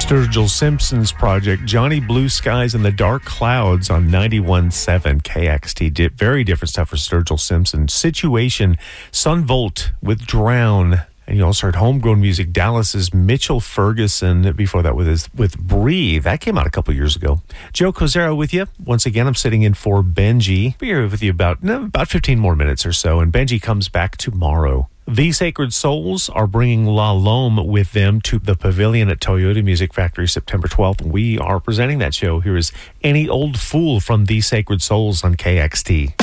Sturgill Simpson's project, Johnny Blue Skies and the Dark Clouds on 91.7 KXT. Very different stuff for Sturgill Simpson. Situation, Sun Volt with Drown. And you also heard homegrown music, Dallas's Mitchell Ferguson. Before that with Breathe. That came out a couple years ago. Joe Cozera with you. Once again, I'm sitting in for Benji. Be here with you about 15 more minutes or so. And Benji comes back tomorrow. The Sacred Souls are bringing La Lome with them to the Pavilion at Toyota Music Factory September 12th. We are presenting that show. Here is Any Old Fool from The Sacred Souls on KXT.